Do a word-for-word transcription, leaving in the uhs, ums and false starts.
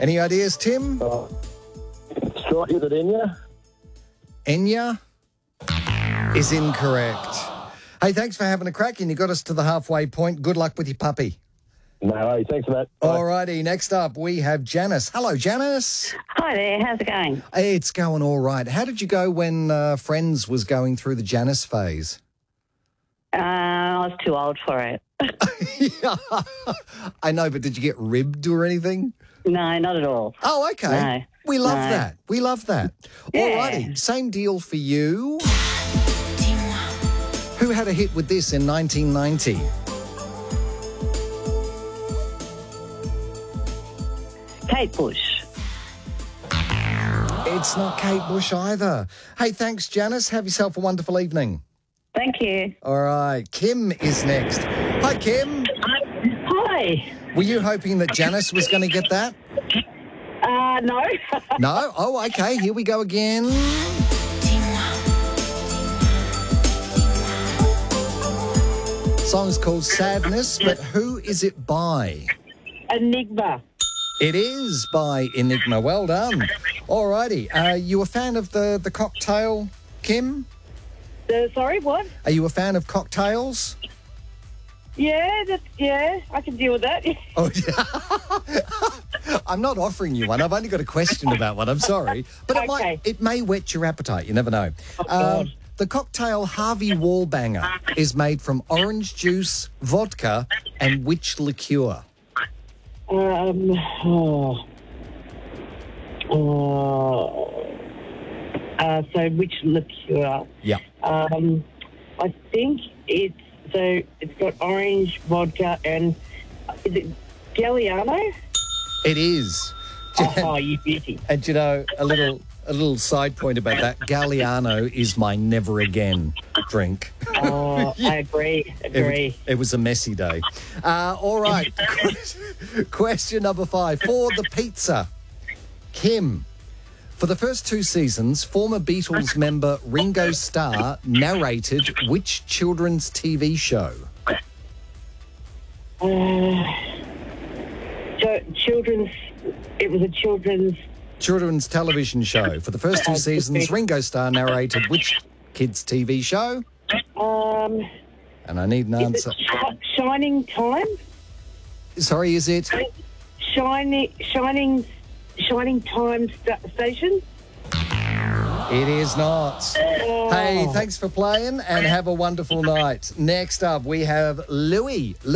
Any ideas, Tim? Uh, Strike, is it Enya? Enya is incorrect. Hey, thanks for having a crack, and you got us to the halfway point. Good luck with your puppy. No, hey, thanks for that. All righty, next up we have Janice. Hello, Janice. Hi there, how's it going? Hey, it's going all right. How did you go when uh, Friends was going through the Janice phase? Uh, I was too old for it. Yeah, I know, but did you get ribbed or anything? No, not at all. Oh, okay. No. We love No. that. We love that. Yeah. All righty, same deal for you. Who had a hit with this in nineteen ninety? Kate Bush. It's not Kate Bush either. Hey, thanks, Janice. Have yourself a wonderful evening. Thank you. All right, Kim is next. Hi, Kim. Hi. Were you hoping that Janice was going to get that? Uh, no. No? Oh, okay. Here we go again. Song's called Sadness, but who is it by? Enigma. It is by Enigma. Well done. All righty. Are you a fan of the, the cocktail, Kim? Uh, sorry, what? Are you a fan of cocktails? Yeah, that's, yeah, I can deal with that. Oh, yeah. I'm not offering you one. I've only got a question about one. I'm sorry. But it, might, Okay. it may whet your appetite. You never know. Oh, God. the cocktail Harvey Wallbanger is made from orange juice, vodka, and which liqueur? Um, oh. Oh. Uh, so which liqueur? Yeah. Um, I think it's, so it's got orange, vodka, and is it Galliano? It is. Oh, you beauty. And you know, a little a little side point about that, Galliano is my never again drink. Oh, I agree, It, agree. it was a messy day. Uh, all right. Question number five. For the pizza, Kim. For the first two seasons, former Beatles member Ringo Starr narrated which children's T V show? Uh, so children's, it was a children's, Children's television show. For the first two seasons, Ringo Starr narrated which kids' T V show? um, And I need an is answer. it Sh- Shining Time? Sorry, is it? Shining, Shining, Shining Time st- Station? It is not. Hey, thanks for playing and have a wonderful night. Next up, we have Louis.